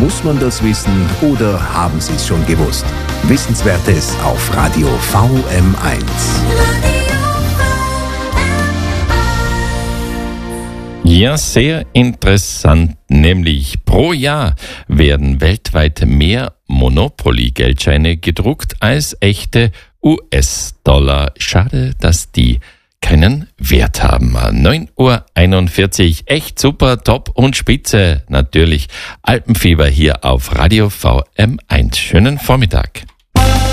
Muss man das wissen oder haben Sie es schon gewusst? Wissenswertes auf Radio VM1. Ja, sehr interessant. Nämlich pro Jahr werden weltweit mehr Monopoly-Geldscheine gedruckt als echte US-Dollar. Schade, dass die keinen Wert haben. 9:41 Uhr. Echt super, top und spitze. Natürlich Alpenfieber hier auf Radio VM1. Schönen Vormittag.